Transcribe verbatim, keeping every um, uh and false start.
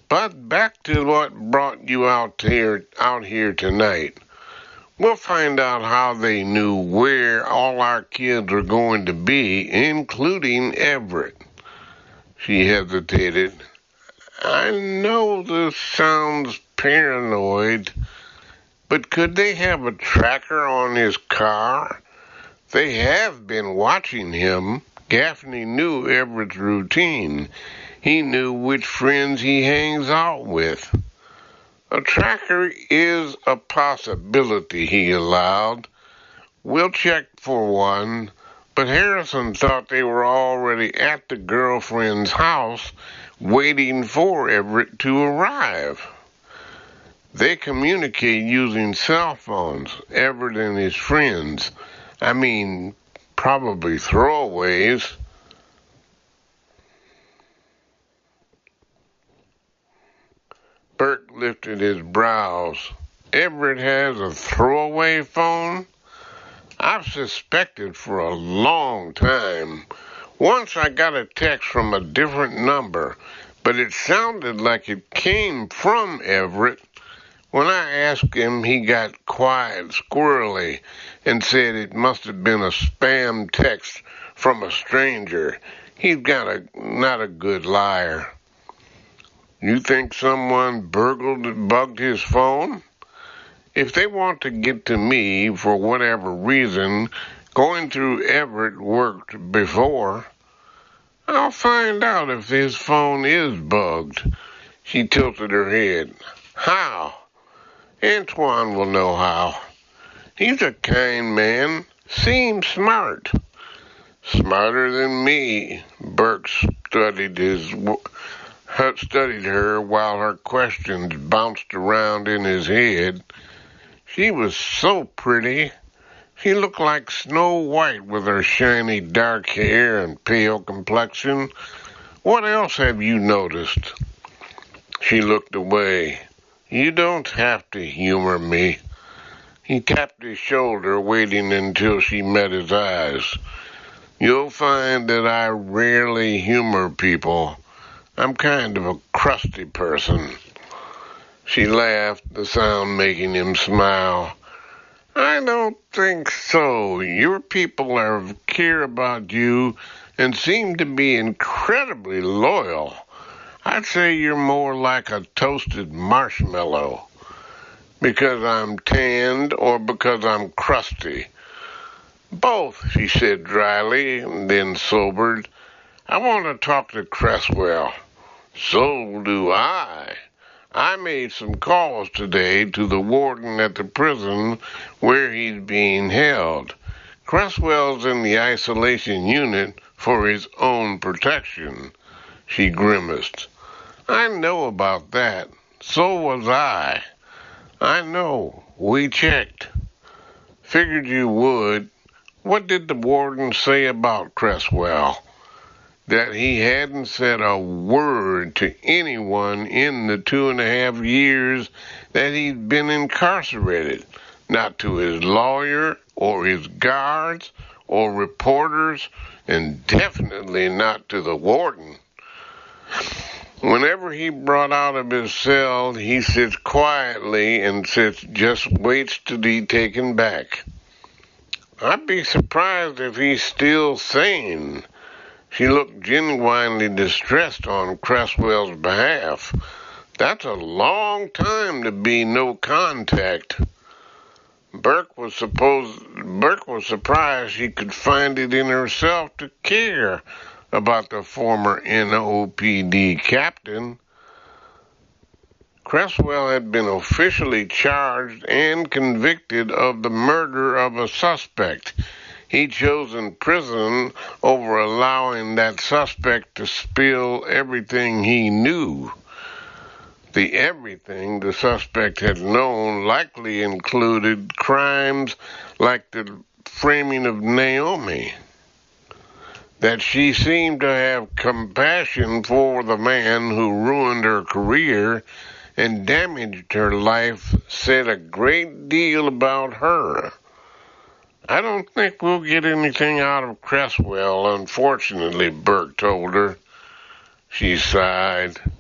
But back to what brought you out here, out here tonight. We'll find out how they knew where all our kids were going to be, including Everett. She hesitated. I know this sounds paranoid, but could they have a tracker on his car? They have been watching him. Gaffney knew Everett's routine. He knew which friends he hangs out with. A tracker is a possibility, he allowed. We'll check for one, but Harrison thought they were already at the girlfriend's house waiting for Everett to arrive. They communicate using cell phones, Everett and his friends. I mean, probably throwaways. Burke lifted his brows. Everett has a throwaway phone? I've suspected for a long time. Once I got a text from a different number, but it sounded like it came from Everett. When I asked him, he got quiet, squirrely, and said it must have been a spam text from a stranger. He's got a, not a good liar. You think someone burgled and bugged his phone? If they want to get to me for whatever reason, going through Everett worked before. I'll find out if his phone is bugged. She tilted her head. How? Antoine will know how. He's a kind man. Seems smart. Smarter than me. Burke studied his studied her while her questions bounced around in his head. She was so pretty. She looked like Snow White with her shiny dark hair and pale complexion. What else have you noticed? She looked away. You don't have to humor me. He tapped his shoulder, waiting until she met his eyes. You'll find that I rarely humor people. I'm kind of a crusty person. She laughed, the sound making him smile. I don't think so. Your people are care about you and seem to be incredibly loyal. I'd say you're more like a toasted marshmallow. Because I'm tanned or because I'm crusty? Both, she said dryly, and then sobered. I want to talk to Cresswell. So do I. I made some calls today to the warden at the prison where he's being held. Cresswell's in the isolation unit for his own protection. She grimaced. I know about that. So was I. I know. We checked. Figured you would. What did the warden say about Cresswell? That he hadn't said a word to anyone in the two and a half years that he'd been incarcerated. Not to his lawyer or his guards or reporters, and definitely not to the warden. Whenever he brought out of his cell, he sits quietly and sits, just waits to be taken back. I'd be surprised if he's still sane. She looked genuinely distressed on Cresswell's behalf. That's a long time to be no contact. Burke was supposed, Burke was surprised she could find it in herself to care about the former N O P D captain. Cresswell had been officially charged and convicted of the murder of a suspect. He'd chosen prison over allowing that suspect to spill everything he knew. The everything the suspect had known likely included crimes like the framing of Naomi. That she seemed to have compassion for the man who ruined her career and damaged her life said a great deal about her. I don't think we'll get anything out of Cresswell, unfortunately, Burke told her. She sighed.